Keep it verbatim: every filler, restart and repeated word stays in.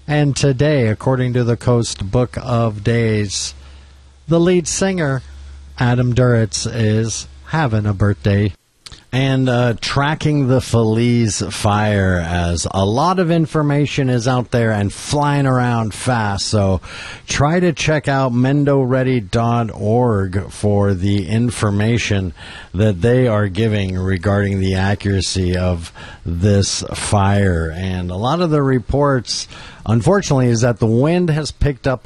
And today, according to the Coast Book of Days, the lead singer, Adam Duritz, is having a birthday. And uh, tracking the Feliz fire, as a lot of information is out there and flying around fast. So try to check out mendo ready dot org for the information that they are giving regarding the accuracy of this fire. And a lot of the reports, unfortunately, is that the wind has picked up